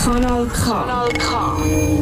Kanal K.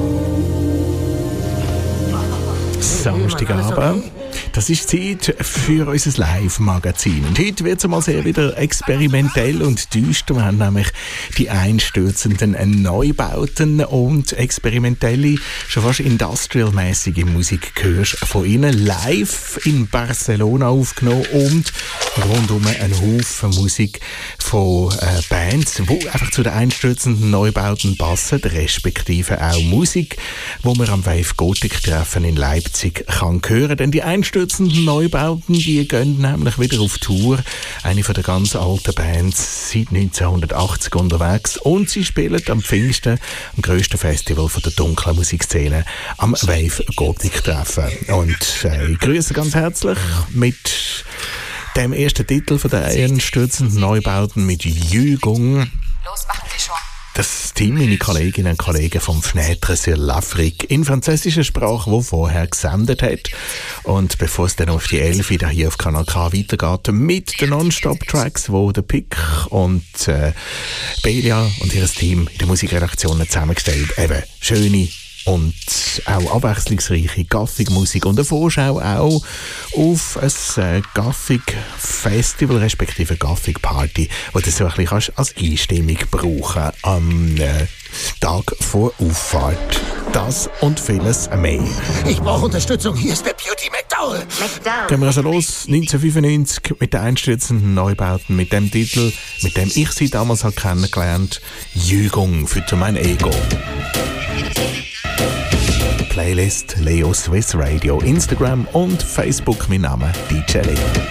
Samstagabend. Das ist Zeit für unser Live-Magazin. Und heute wird es mal sehr wieder experimentell und düster. Wir haben nämlich die einstürzenden Neubauten und experimentelle, schon fast industrial-mäßige Musik gehörst von ihnen live in Barcelona aufgenommen und rundum einen Haufen Musik von Bands, die einfach zu den einstürzenden Neubauten passen, respektive auch Musik, wo man am Wave Gothic Treffen in Leipzig kann hören. Denn die einstürzenden Neubauten, die gehen nämlich wieder auf Tour. Eine von der ganz alten Bands, seit 1980 unterwegs. Und sie spielen am Pfingsten, am grössten Festival von der dunklen Musikszene, am Wave Gothic Treffen. Und ich grüße ganz herzlich mit dem ersten Titel von der einstürzenden Neubauten mit Jügung. Los, machen Sie schon. Das Team, meine Kolleginnen und Kollegen vom Fenêtre sur l'Afrique in französischer Sprache, wo vorher gesendet hat. Und bevor es dann auf die 11 wieder hier auf Kanal K weitergeht, mit den Non-Stop-Tracks, wo der Pick und Belia und ihr Team in der Musikredaktion zusammengestellt, eben schöne und auch abwechslungsreiche Gothic-Musik und eine Vorschau auch auf ein Gothic-Festival respektive Gothic-Party, wo du so ein bisschen als Einstimmung brauchen am Tag vor Auffahrt. Das und vieles mehr. Ich brauche Unterstützung. Hier ist der Beauty McDowell. Gehen wir also los, 1995 mit den einstürzenden Neubauten, mit dem Titel, mit dem ich sie damals kennengelernt habe, Jügung für mein Ego. Playlist Leo Swiss Radio, Instagram und Facebook, mein Name DJ Leo.